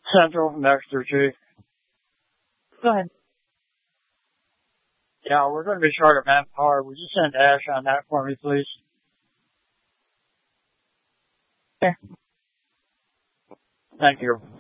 Central from Exeter, Chief. Go ahead. Yeah, we're going to be short of manpower. Would you send Ash on that for me, please? Sure. Thank you.